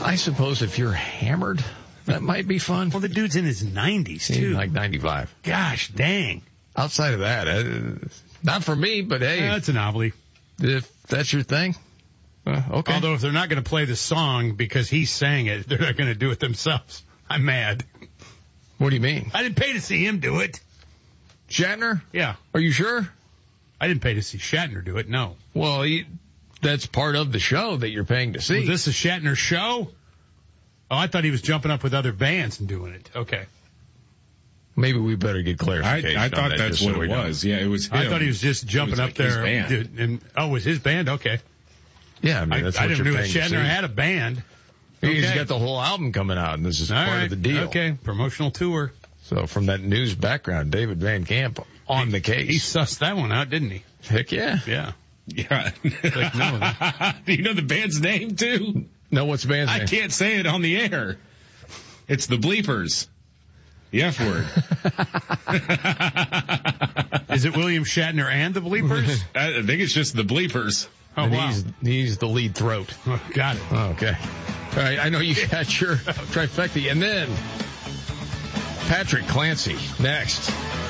I suppose if you're hammered, that might be fun. Well, the dude's in his 90s, too. He's like 95. Gosh, dang. Outside of that, not for me, but hey. That's a novelty. If that's your thing, okay. Although if they're not going to play the song because he sang it, they're not going to do it themselves. I'm mad. What do you mean? I didn't pay to see him do it. Shatner? Yeah. Are you sure? I didn't pay to see Shatner do it, no. Well, that's part of the show that you're paying to see. Was this a Shatner show? Oh, I thought he was jumping up with other bands and doing it. Okay. Maybe we better get clarification. I thought that's what it was. Yeah, it was him. I thought he was just jumping up there. And it was his band? Okay. Yeah, I mean, that's what didn't you're know paying to see. Shatner had a band. He's got the whole album coming out, and this is part of the deal. Okay, promotional tour. So from that news background, David Van Camp on the case. He sussed that one out, didn't he? Heck yeah. Yeah. Yeah. Like, no. Do you know the band's name, too? No, what's the band's name? I can't say it on the air. It's the Bleepers. The F word. Is it William Shatner and the Bleepers? I think it's just the Bleepers. Oh, and wow. He's the lead throat. Oh, got it. Oh, okay. All right, I know you got your trifecta. And then Patrick Clancy next.